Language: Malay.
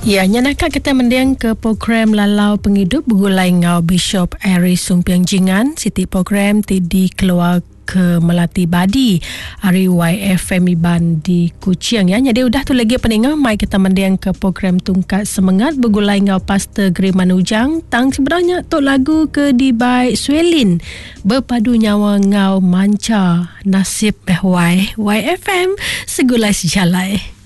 Ya, nyanaka kita mendiang ke program Lalau Penghidup bergulai ngau Bishop Ari Sumpiang Jingan, siti program tidi keluar ke Melati Badi Ari YFM Iban di Kuching ya. Jadi udah tu lagi peninggal mai kita mendiang ke program Tungkat Semangat bergulai ngau Pastor Gray Manujang tang sebenarnya tu lagu ke di by Swelin berpadu nyawa ngau manca nasib YFM segulai sejalai.